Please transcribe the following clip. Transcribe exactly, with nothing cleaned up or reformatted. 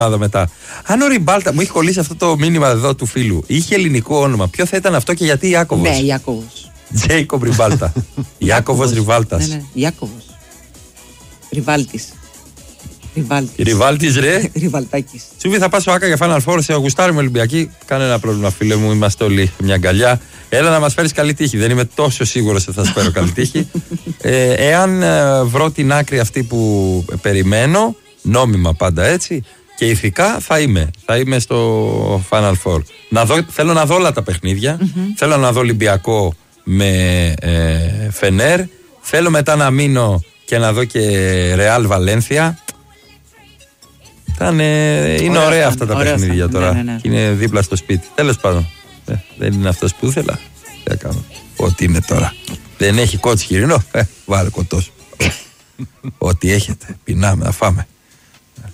μετά. Αν ο Ριμπάλτα, μου έχει κολλήσει αυτό το μήνυμα εδώ του φίλου, είχε ελληνικό όνομα, ποιο θα ήταν αυτό και γιατί Ιάκωβος? Ναι, Ιάκωβος. Τζέικομπ Ριβάλτα. Ιάκωβος Ριβάλτας. Ναι, ναι, Ιάκωβος. Ριβάλτης. Ριβάλτης. Ριβάλτης, ρε. Ριβαλτάκης. Τσούβι, θα πας ο Άκα για Final Four σε Αυγουστάρι με Ολυμπιακή. Κανένα πρόβλημα, φίλε μου, είμαστε όλοι μια αγκαλιά. Έλα να μας φέρεις καλή τύχη. Δεν είμαι τόσο σίγουρος ότι θα σου φέρω καλή τύχη. Ε, εάν ε, βρω την άκρη αυτή που περιμένω, νόμιμα πάντα έτσι, και ηθικά θα είμαι. Θα είμαι στο Final Four. Να δω, θέλω να δω όλα τα παιχνίδια. Mm-hmm. Θέλω να δω Ολυμπιακό με ε, Φενέρ. Θέλω μετά να μείνω και να δω και Ρεάλ Βαλένθια. Είναι ωραία, ωραία αυτά τα ωραία παιχνίδια αυτά. Τώρα. Ναι, ναι, ναι. Και είναι δίπλα στο σπίτι. Τέλος πάντων. Ε, δεν είναι αυτός που ήθελα. Δεν κάνω. Ό,τι είναι τώρα. Δεν έχει κότσι χοιρινό. Ε, βάλε κοτός. Ό,τι έχετε. Πεινάμε να φάμε.